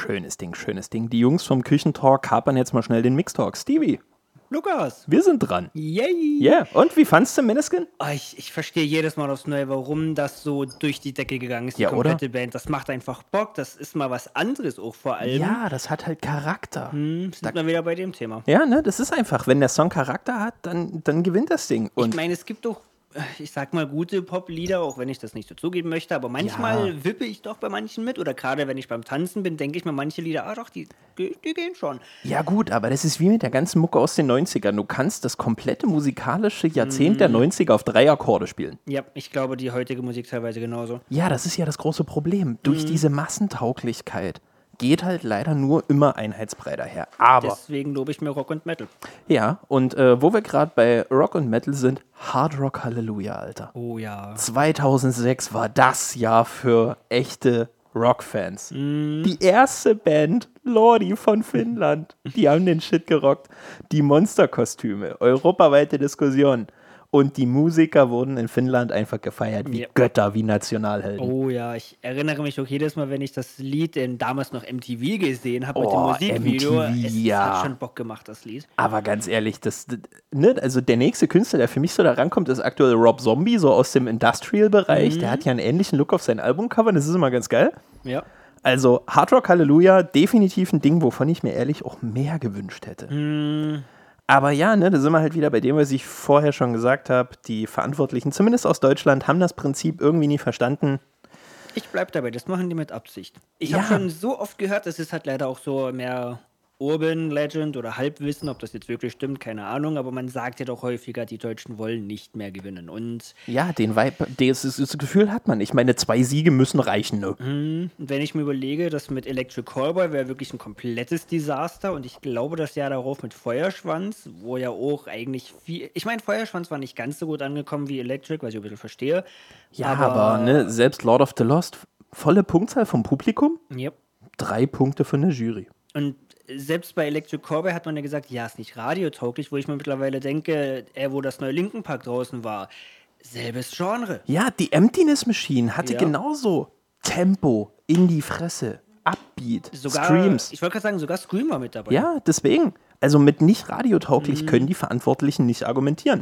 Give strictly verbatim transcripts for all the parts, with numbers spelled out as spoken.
schönes Ding, schönes Ding. Die Jungs vom Küchentalk kapern jetzt mal schnell den Mixtalk. Stevie. Lukas. Wir sind dran. Yay. Yeah. Und wie fandst du Måneskin? Oh, ich, ich verstehe jedes Mal aufs Neue, warum das so durch die Decke gegangen ist, die ja, komplette oder? Band. Das macht einfach Bock. Das ist mal was anderes auch vor allem. Ja, das hat halt Charakter. Hm, sind wir wieder bei dem Thema. Ja, ne, das ist einfach. Wenn der Song Charakter hat, dann, dann gewinnt das Ding. Und ich meine, es gibt doch, ich sag mal, gute Pop-Lieder, auch wenn ich das nicht so zugeben möchte, aber manchmal ja. wippe ich doch bei manchen mit. Oder gerade wenn ich beim Tanzen bin, denke ich mir manche Lieder, ah doch, die, die, die gehen schon. Ja gut, aber das ist wie mit der ganzen Mucke aus den neunzigern. Du kannst das komplette musikalische Jahrzehnt mm. der neunziger auf drei Akkorde spielen. Ja, ich glaube, die heutige Musik teilweise genauso. Ja, das ist ja das große Problem. Durch mm. diese Massentauglichkeit geht halt leider nur immer einheitsbrei daher. Aber deswegen lobe ich mir Rock und Metal. Ja, und äh, wo wir gerade bei Rock und Metal sind, Hard Rock Halleluja, Alter. Oh ja. zweitausendsechs war das Jahr für echte Rockfans. Mm. Die erste Band, Lordi von Finnland, die haben den Shit gerockt. Die Monsterkostüme, europaweite Diskussion. Und die Musiker wurden in Finnland einfach gefeiert wie ja. Götter, wie Nationalhelden. Oh ja, ich erinnere mich auch jedes Mal, wenn ich das Lied in, damals noch M T V gesehen habe, oh, mit dem Musikvideo. M T V, es ja. hat schon Bock gemacht, das Lied. Aber ganz ehrlich, das, ne, also der nächste Künstler, der für mich so da rankommt, ist aktuell Rob Zombie, so aus dem Industrial-Bereich. Mhm. Der hat ja einen ähnlichen Look auf sein Albumcover, das ist immer ganz geil. Ja. Also Hard Rock Halleluja, definitiv ein Ding, wovon ich mir ehrlich auch mehr gewünscht hätte. Mhm. Aber ja, ne, da sind wir halt wieder bei dem, was ich vorher schon gesagt habe. Die Verantwortlichen, zumindest aus Deutschland, haben das Prinzip irgendwie nie verstanden. Ich bleib dabei, das machen die mit Absicht. Ich ja. habe schon so oft gehört, das ist halt leider auch so mehr Urban Legend oder Halbwissen, ob das jetzt wirklich stimmt, keine Ahnung, aber man sagt ja doch häufiger, die Deutschen wollen nicht mehr gewinnen. Und ja, den Vibe, das, das Gefühl hat man. Ich meine, zwei Siege müssen reichen, ne? Mhm. Wenn ich mir überlege, das mit Electric Callboy wäre wirklich ein komplettes Desaster und ich glaube, das Jahr darauf mit Feuerschwanz, wo ja auch eigentlich viel, ich meine, Feuerschwanz war nicht ganz so gut angekommen wie Electric, was ich ein bisschen verstehe. Ja, aber, aber ne, selbst Lord of the Lost, volle Punktzahl vom Publikum, yep. drei Punkte von der Jury. Und selbst bei Electric Callboy hat man ja gesagt, ja, ist nicht radiotauglich, wo ich mir mittlerweile denke, äh, wo das neue Linkin Park draußen war, selbes Genre. Ja, die Emptiness Machine hatte ja. genauso Tempo, in die Fresse, Upbeat, sogar, Screams. Ich wollte gerade sagen, sogar Scream war mit dabei. Ja, deswegen. Also mit nicht radiotauglich mhm. können die Verantwortlichen nicht argumentieren.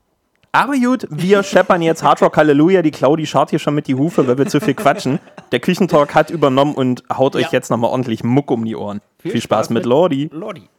Aber gut, wir scheppern jetzt Hard Rock Halleluja, die Claudi schart hier schon mit die Hufe, weil wir zu viel quatschen. Der Küchentalk hat übernommen und haut ja. euch jetzt nochmal ordentlich Muck um die Ohren. Viel, Viel Spaß, Spaß mit Lordi. Lordi.